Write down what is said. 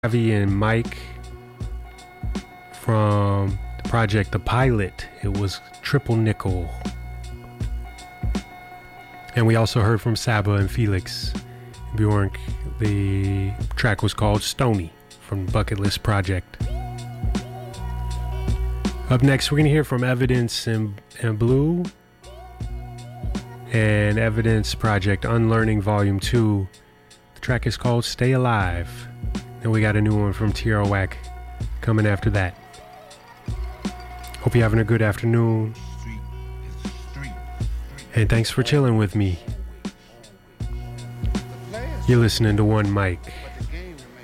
Avi and Mike from the project The Pilot. It was Triple Nickel. And we also heard from Saba and Felix Bjork. The track was called Stony from Bucket List Project. Up next, we're going to hear from Evidence and Blue and Evidence Project Unlearning Volume 2. The track is called Stay Alive. And we got a new one from Tierra Whack coming after that. Hope you're having a good afternoon. And thanks for chilling with me. You're listening to One Mic.